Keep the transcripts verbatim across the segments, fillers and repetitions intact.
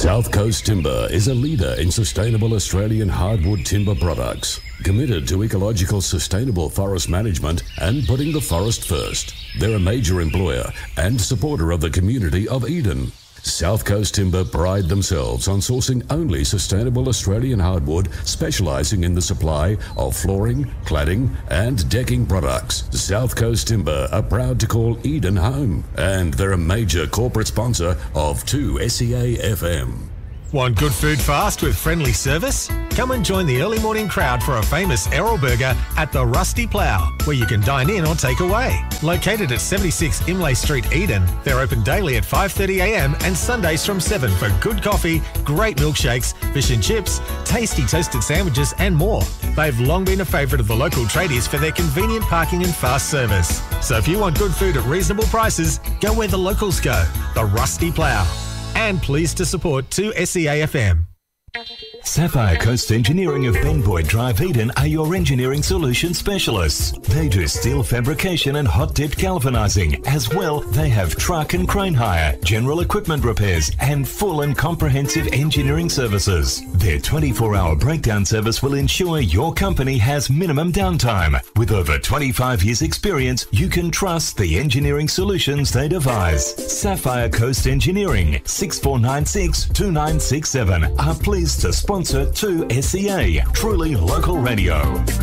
South Coast Timber is a leader in sustainable Australian hardwood timber products, committed to ecological sustainable forest management and putting the forest first. They're a major employer and supporter of the community of Eden. South Coast Timber pride themselves on sourcing only sustainable Australian hardwood, specialising in the supply of flooring, cladding and decking products. South Coast Timber are proud to call Eden home, and they're a major corporate sponsor of two S E A F M. Want good food fast with friendly service? Come and join the early morning crowd for a famous Errol burger at the Rusty Plough, where you can dine in or take away. Located at seventy-six Imlay Street, Eden, they're open daily at five thirty a m and Sundays from seven for good coffee, great milkshakes, fish and chips, tasty toasted sandwiches and more. They've long been a favourite of the local tradies for their convenient parking and fast service. So if you want good food at reasonable prices, go where the locals go, the Rusty Plough. And pleased to support two S E A F M. Sapphire Coast Engineering of Benboyd Drive, Eden are your engineering solution specialists. They do steel fabrication and hot dip galvanizing. As well, they have truck and crane hire, general equipment repairs, and full and comprehensive engineering services. Their twenty-four hour breakdown service will ensure your company has minimum downtime. With over twenty-five years experience, you can trust the engineering solutions they devise. Sapphire Coast Engineering, six four nine six, two nine six seven, are pleased to sponsor two S E A, truly local radio.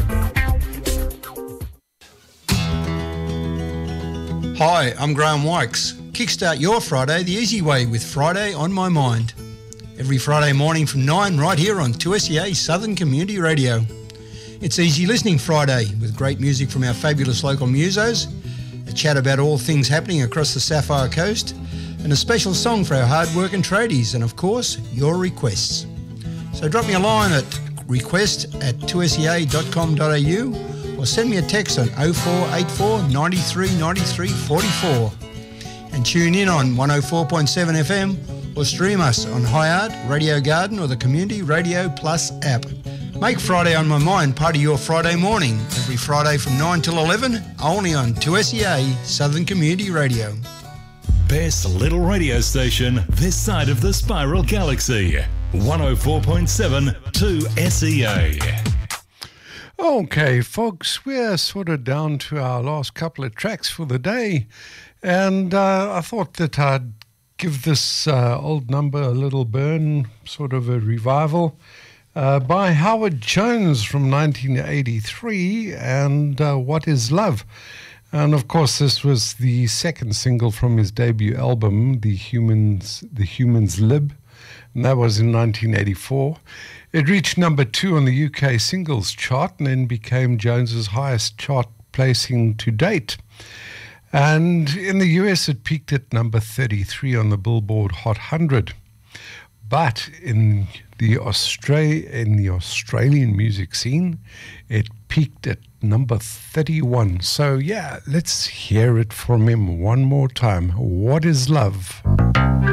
Hi, I'm Graham Wykes. Kickstart your Friday the easy way with Friday on My Mind. Every Friday morning from nine right here on two S E A Southern Community Radio. It's Easy Listening Friday with great music from our fabulous local musos, a chat about all things happening across the Sapphire Coast, and a special song for our hard-working tradies, and of course, your requests. So drop me a line at request at two S E A dot com dot a u or send me a text on oh four eight four, nine three nine three, four four. And tune in on one oh four point seven F M or stream us on Highart, Radio Garden or the Community Radio Plus app. Make Friday on My Mind part of your Friday morning, every Friday from nine till eleven, only on two S E A Southern Community Radio. Best little radio station this side of the Spiral Galaxy. one oh four point seven two S E A. Okay, folks, we're sort of down to our last couple of tracks for the day, and uh, I thought that I'd give this uh, old number a little burn, sort of a revival, uh, by Howard Jones from nineteen eighty-three, and uh, What Is Love? And of course, this was the second single from his debut album, The Humans, The Humans Lib. And that was in nineteen eighty-four. It reached number two on the U K singles chart and then became Jones's highest chart placing to date. And in the U S, it peaked at number thirty-three on the Billboard Hot one hundred. But in the Austra- in the Australian music scene, it peaked at number thirty-one. So yeah, let's hear it from him one more time. What is Love?